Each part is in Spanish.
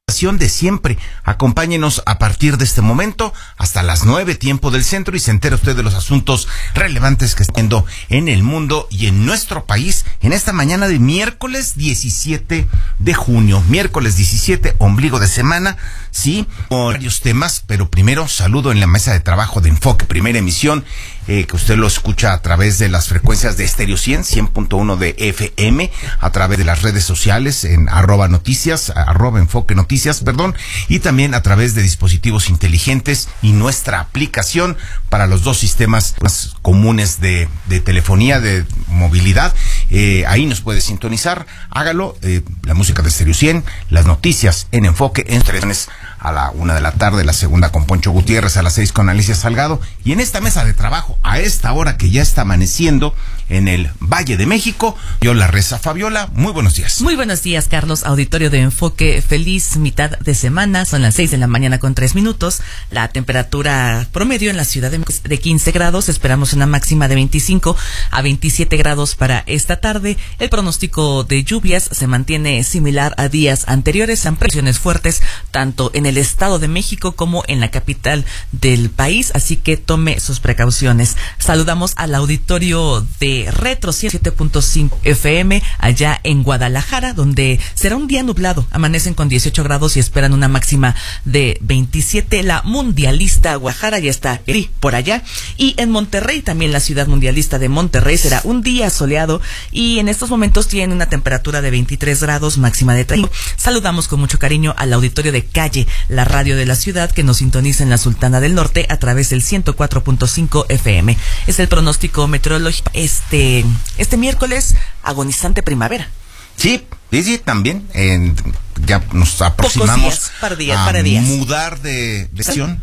De siempre. Acompáñenos a partir de este momento hasta las 9, tiempo del centro, y se entera usted de los asuntos relevantes que están viendo en el mundo y en nuestro país en esta mañana de miércoles 17 de junio. Miércoles 17, ombligo de semana, sí, con varios temas, pero primero saludo en la mesa de trabajo de Enfoque, primera emisión, que usted lo escucha a través de las frecuencias de Estéreo 100.1 de FM, a través de las redes sociales en @noticias, @enfoque noticias, y también a través de dispositivos inteligentes y nuestra aplicación para los dos sistemas más comunes de telefonía, de movilidad. Ahí nos puede sintonizar, hágalo, la música de Estéreo 100, las noticias en Enfoque, en trenes a la 1 de la tarde, la segunda con Poncho Gutiérrez, a las 6 con Alicia Salgado, y en esta mesa de trabajo, a esta hora que ya está amaneciendo en el Valle de México, yo la reza Fabiola. Muy buenos días. Muy buenos días, Carlos, auditorio de Enfoque, feliz mitad de semana, son las 6 de la mañana con 3 minutos, la temperatura promedio en la ciudad de 15 grados, esperamos una máxima de 25 a 27 grados para esta tarde, el pronóstico de lluvias se mantiene similar a días anteriores, han presiones fuertes tanto en el Estado de México como en la capital del país, así que tome sus precauciones. Saludamos al auditorio de Retro 107.5 FM allá en Guadalajara, donde será un día nublado, amanecen con 18 grados y esperan una máxima de 27. La mundialista Guadalajara ya está por allá, y en Monterrey, también la ciudad mundialista de Monterrey, será un día soleado y en estos momentos tiene una temperatura de 23 grados, máxima de 30. Saludamos con mucho cariño al auditorio de Calle, la radio de la ciudad, que nos sintoniza en la Sultana del Norte a través del 104.5 FM. Es el pronóstico meteorológico este miércoles, agonizante primavera. Sí, también ya nos aproximamos para a días. Mudar de estación,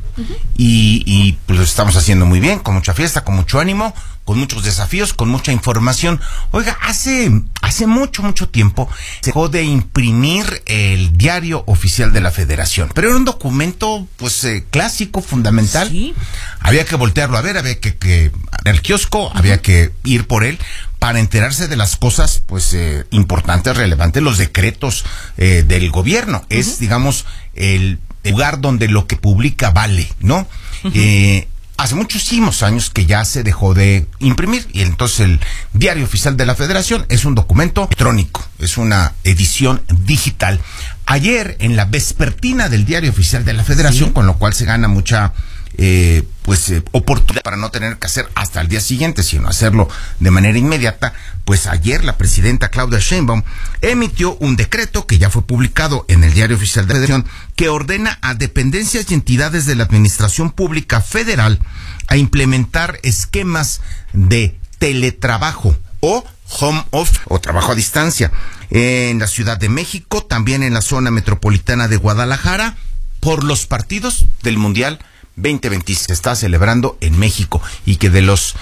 y pues lo estamos haciendo muy bien, con mucha fiesta, con mucho ánimo, con muchos desafíos, con mucha información. Oiga, hace mucho tiempo se dejó de imprimir el Diario Oficial de la Federación, pero era un documento pues clásico, fundamental. ¿Sí? Había que voltearlo a ver, había que al kiosco, había que ir por él para enterarse de las cosas pues importantes, relevantes, los decretos del gobierno. Es, digamos, el lugar donde lo que publica vale, ¿no? Hace muchísimos años que ya se dejó de imprimir, y entonces el Diario Oficial de la Federación es un documento electrónico, es una edición digital. Ayer, en la vespertina del Diario Oficial de la Federación, ¿sí?, con lo cual se gana mucha oportunidad para no tener que hacer hasta el día siguiente, sino hacerlo de manera inmediata, pues ayer la presidenta Claudia Sheinbaum emitió un decreto que ya fue publicado en el Diario Oficial de la Federación, que ordena a dependencias y entidades de la Administración Pública Federal a implementar esquemas de teletrabajo o home office o trabajo a distancia en la Ciudad de México, también en la zona metropolitana de Guadalajara, por los partidos del Mundial 2026 se está celebrando en México, y que de los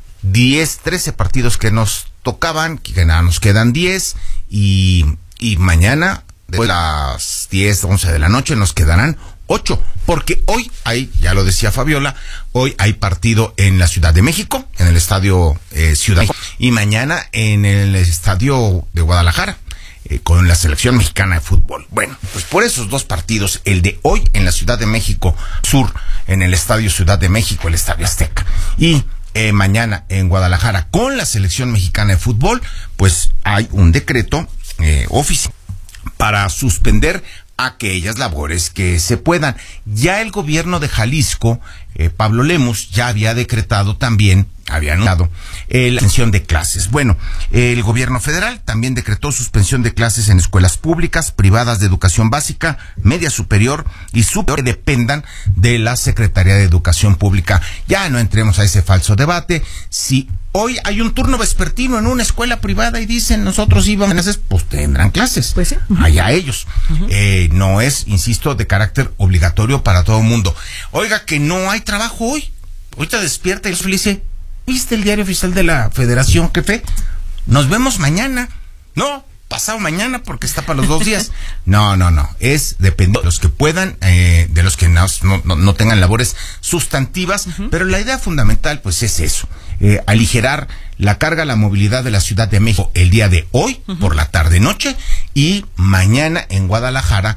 13 partidos que nos tocaban, que nada, nos quedan 10, y mañana de las 10, 11 de la noche nos quedarán 8, porque hoy hay, ya lo decía Fabiola, hoy hay partido en la Ciudad de México, en el Estadio Ciudad, y mañana en el Estadio de Guadalajara, con la selección mexicana de fútbol. Bueno, pues por esos dos partidos, el de hoy en la Ciudad de México Sur, en el Estadio Ciudad de México, el Estadio Azteca, y mañana en Guadalajara con la selección mexicana de fútbol, pues hay un decreto oficial para suspender aquellas labores que se puedan. Ya el gobierno de Jalisco, Pablo Lemus, ya había decretado también, había anunciado la suspensión de clases. Bueno, el gobierno federal también decretó suspensión de clases en escuelas públicas, privadas de educación básica, media superior y superior, que dependan de la Secretaría de Educación Pública. Ya no entremos a ese falso debate. Si hoy hay un turno vespertino en una escuela privada y dicen nosotros íbamos a clases, pues tendrán clases. Pues sí. Allá ellos. No es, insisto, de carácter obligatorio para todo el mundo. Oiga, que no hay trabajo hoy. Ahorita despierta y le dice, ¿viste el Diario Oficial de la Federación, jefe? Nos vemos mañana. No, pasado mañana, porque está para los 2 días. No. Es depende de los que puedan, de los que no tengan labores sustantivas. Pero la idea fundamental, pues, es eso. Aligerar la carga, la movilidad de la Ciudad de México el día de hoy, por la tarde-noche, y mañana en Guadalajara,